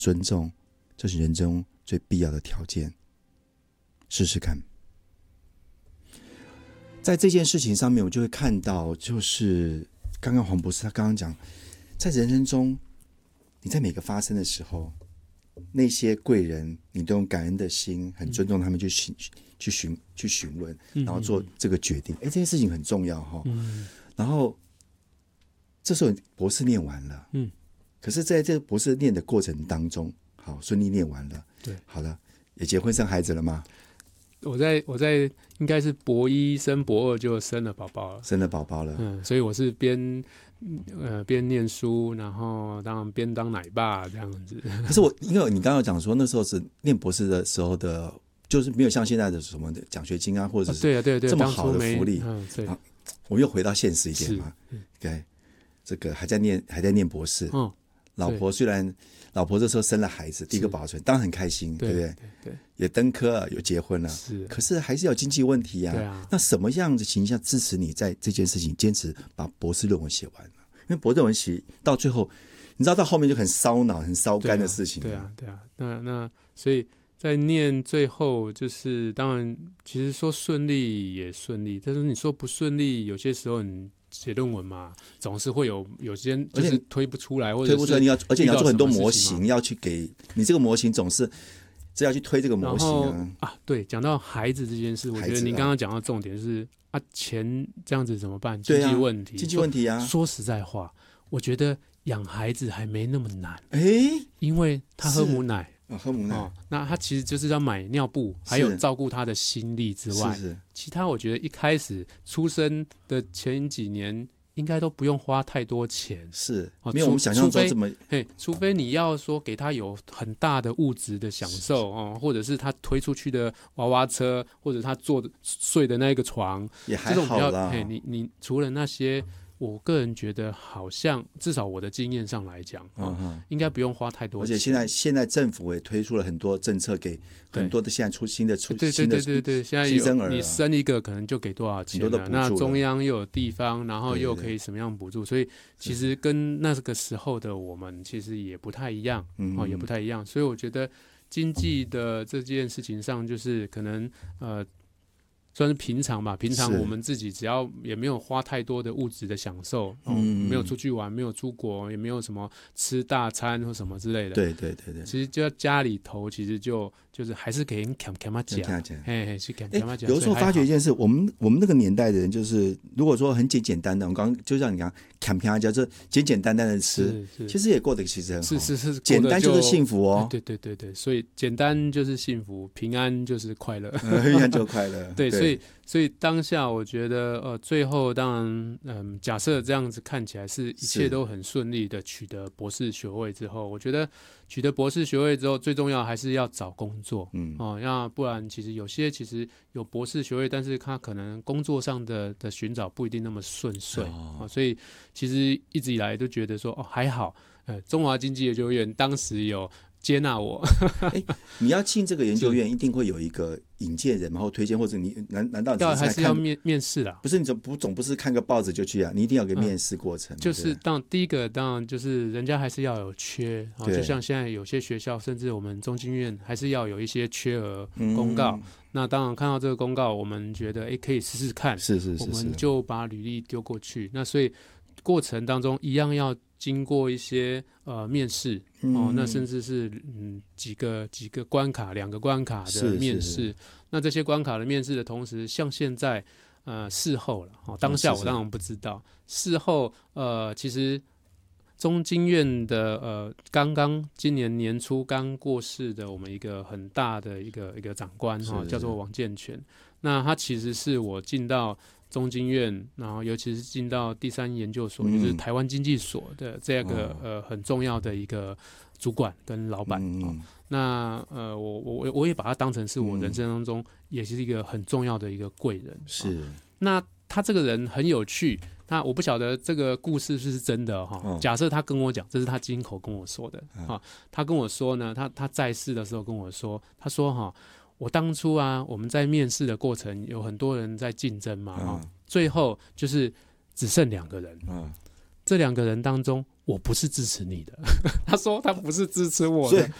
尊重，这是人中最必要的条件。试试看。在这件事情上面，我就会看到，就是刚刚黄博士他刚刚讲，在人生中，你在每个发生的时候，那些贵人，你都用感恩的心，很尊重他们去询问，然后做这个决定。这件事情很重要哈。然后这时候博士念完了，可是在这个博士念的过程当中，好顺利念完了， 对， 好了，也结婚生孩子了吗？ 我在应该是博一升博二就生了宝宝了，所以我是边念书，然后当然边当奶爸这样子。 可是因为你刚刚讲说那时候是念博士的时候的，就是没有像现在的什么奖学金啊，或者是对这么好的福利。 对， 我们又回到现实一点嘛，对，这个还在念博士，老婆这时候生了孩子，第一个宝存，当然很开心，对不对？ 对， 也登科了，有结婚了，可是还是有经济问题啊。 对啊， 那什么样的情况下支持你在这件事情坚持把博士论文写完呢？因为博士论文写到最后，你知道到后面就很烧脑、很烧肝的事情。 对啊。那所以在念最后，就是当然，其实说顺利也顺利，但是你说不顺利，有些时候你写论文嘛，总是会有些就是推不出来，或者是推不出来， 而且你要做很多模型，要去给你这个模型，总是要去推这个模型啊。 对，讲到孩子这件事，我觉得您刚刚讲到重点是钱这样子怎么办？经济问题啊。说实在话，我觉得养孩子还没那么难，因为他喝母奶。 喝母奶， 那他其实就是要买尿布，还有照顾他的心力之外，其他我觉得一开始出生的前几年应该都不用花太多钱， 没有我们想象中这么。 除非你要说给他有很大的物质的享受或者是他推出去的娃娃车，或者他睡的那个床， 也还好啦。 你除了那些。我个人觉得好像至少我的经验上来讲，应该不用花太多钱。 而且现在政府也推出了很多政策，给很多的现在出新的对，现在你生一个可能就给多少钱了，那中央又有地方，然后又可以什么样补助，所以其实跟那个时候的我们其实也不太一样，也不太一样。所以我觉得经济的这件事情上，就是可能算是平常吧，平常我们自己只要也没有花太多的物质的享受，没有出去玩，没有出国，也没有什么吃大餐或什么之类的。 对， 其实就在家里头，其实就是还是给人看嘛讲，去看嘛讲。 有时候发觉一件事，我们那个年代的人，就是如果说很简单的，我刚刚就像你讲看嘛讲，就是简单的吃，其实也过得其实很好。 是， 简单就是幸福哦。 对，所以简单就是幸福，平安就是快乐， 平安就快乐。 对。所以当下我觉得最后当然假设这样子看起来是一切都很顺利的取得博士学位之后，我觉得取得博士学位之后最重要还是要找工作，要不然其实有些其实有博士学位，但是他可能工作上的寻找不一定那么顺遂，所以其实一直以来都觉得说还好，中华经济研究院当时有接纳我。 你要进这个研究院，一定会有一个引荐人，然后推荐，或者你难道还是要面试啦？ 不是，你总不是看个报纸就去啊？你一定要有个面试过程。 就是第一个当然就是人家还是要有缺，就像现在有些学校，甚至我们中经院还是要有一些缺额公告。那当然看到这个公告，我们觉得可以试试看，是，我们就把履历丢过去。那所以过程当中一样要经过一些面试那甚至是几个关卡，2个关卡的面试。那这些关卡的面试的同时，像现在事后了当下我当然不知道，事后其实中经院的刚刚今年年初刚过世的我们一个很大的一个长官叫做王建全。那他其实是我进到中经院，然后尤其是进到第3研究所，就是台湾经济所的这个很重要的一个主管跟老板。那我也把他当成是我人生当中也是一个很重要的一个贵人。 是。 那他这个人很有趣，那我不晓得这个故事是真的假设他跟我讲，这是他亲口跟我说的他跟我说呢，他在世的时候跟我说，他说我当初我们在面试的过程有很多人在竞争嘛最后就是只剩2个人这2个人当中我不是支持你的他说他不是支持我的， 所以